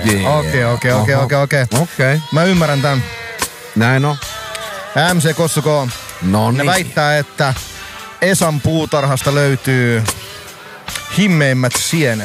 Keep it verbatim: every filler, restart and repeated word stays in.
Okei, okei, okei, okei, okei. Okei. Mä ymmärrän tän. Näin on. M C Kossuko. No Ne niin. väittää, että Esan puutarhasta löytyy himmeimmät sienet.